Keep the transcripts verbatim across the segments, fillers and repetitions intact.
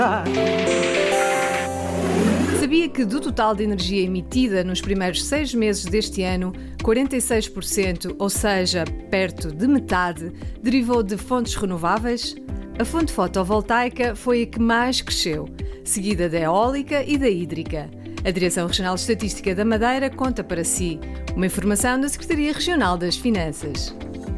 Sabia que do total de energia emitida nos primeiros seis meses deste ano, quarenta e seis por cento, ou seja, perto de metade, derivou de fontes renováveis? A fonte fotovoltaica foi a que mais cresceu, seguida da eólica e da hídrica. A Direção Regional de Estatística da Madeira conta para si. Uma informação da Secretaria Regional das Finanças.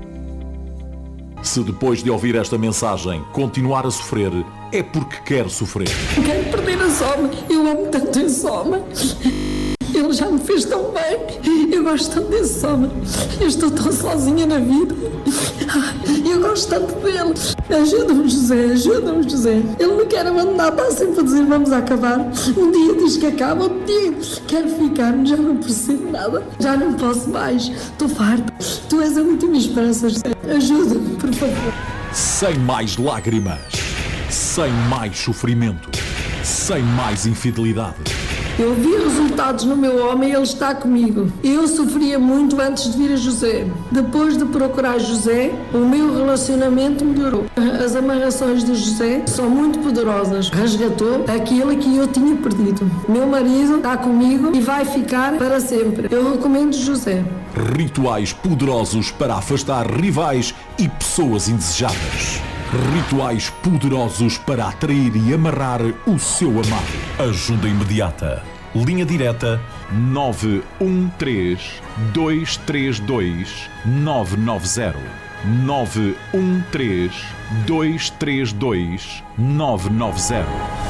Se depois de ouvir esta mensagem continuar a sofrer, é porque quer sofrer. Quero perder esse homem. Eu amo tanto esse homem. Ele já me fez tão bem. Eu gosto tanto desse homem. Eu estou tão sozinha na vida. Eu gosto tanto dele. Ajuda-me, José. Ajuda-me, José. Ele me quer abandonar. Está sempre a dizer vamos acabar. Um dia diz que acaba. Outro dia quero ficar. Já não percebo nada. Já não posso mais. Estou farta. Tu és a última esperança, José. Ajuda-me, por favor. Sem mais lágrimas. Sem mais sofrimento. Sem mais infidelidade. Eu vi resultados no meu homem e ele está comigo. Eu sofria muito antes de vir a José. Depois de procurar José, o meu relacionamento melhorou. As amarrações de José são muito poderosas. Resgatou aquilo que eu tinha perdido. Meu marido está comigo e vai ficar para sempre. Eu recomendo José. Rituais poderosos para afastar rivais e pessoas indesejáveis. Rituais poderosos para atrair e amarrar o seu amado. Ajuda imediata. Linha direta nove um três, dois três dois, nove nove zero. nove um três, dois três dois, nove nove zero.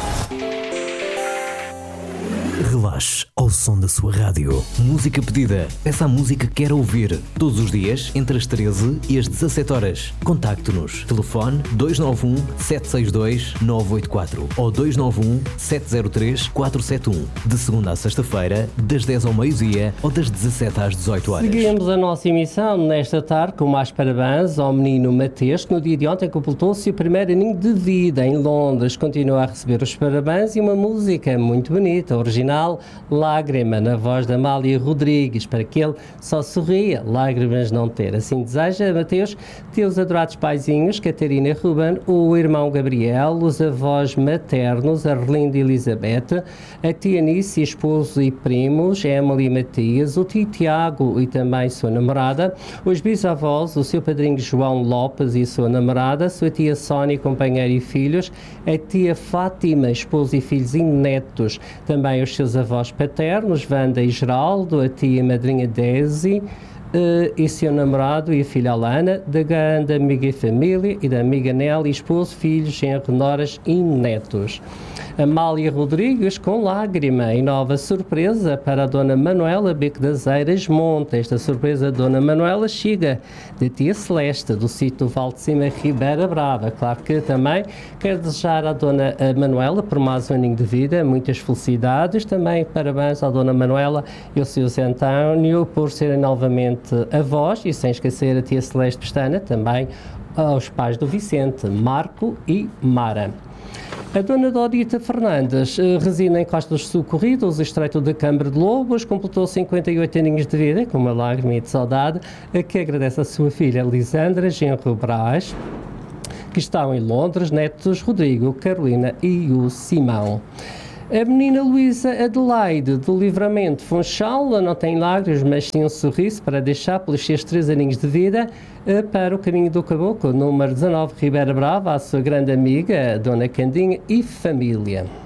Relaxe ao som da sua rádio. Música pedida. Peça a música que quer ouvir. Todos os dias, entre as treze e as dezassete horas. Contacte-nos. Telefone dois nove um, sete seis dois, nove oito quatro ou dois nove um, sete zero três, quatro sete um. De segunda a sexta-feira, das dez ao meio-dia ou das dezassete às dezoito horas. Seguimos a nossa emissão nesta tarde com mais parabéns ao menino Mateus, que no dia de ontem completou-se o primeiro aninho de vida em Londres. Continua a receber os parabéns e uma música muito bonita, original, Lágrima, na voz da Amália Rodrigues, para que ele só sorria, lágrimas não ter. Assim deseja Mateus, teus adorados paizinhos, Catarina e Ruben, o irmão Gabriel, os avós maternos, Arlindo e Elizabeth, a tia Nice, esposo e primos, Emily e Matias, o tio Tiago e também sua namorada, os bisavós, o seu padrinho João Lopes e sua namorada, sua tia Sónia, companheira e filhos, a tia Fátima, esposo e filhos e netos, também os seus avós paternos, Wanda e Geraldo, a tia e madrinha Desi, uh, e seu namorado e a filha Alana, da grande amiga e família, e da amiga Nelly, esposo, filhos, genro, noras e netos. Amália Rodrigues com lágrima e nova surpresa para a Dona Manuela Beco das Eiras Monte. Esta surpresa, Dona Manuela, chega de tia Celeste, do sítio Val de Cima, Ribeira Brava. Claro que também quero desejar à Dona Manuela, por mais um aninho de vida, muitas felicidades. Também parabéns à Dona Manuela e ao seu Zé António por serem novamente avós, e sem esquecer a tia Celeste Pestana, também aos pais do Vicente, Marco e Mara. A dona Dodita Fernandes uh, reside em Costa dos Socorridos, estreito de Câmara de Lobos, completou cinquenta e oito aninhos de vida, com uma lágrima de saudade, a que agradece a sua filha Lisandra Genro Brás, que estão em Londres, netos Rodrigo, Carolina e o Simão. A menina Luísa Adelaide, do Livramento Funchal, não tem lágrimas, mas tem um sorriso para deixar pelos seus três aninhos de vida para o Caminho do Caboclo, número dezanove, Ribeira Brava, a sua grande amiga, a Dona Candinha e família.